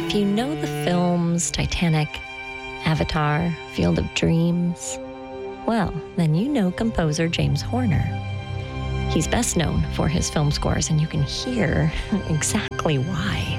If you know the films Titanic, Avatar, Field of Dreams, well, then you know composer James Horner. He's best known for his film scores, and you can hear exactly why.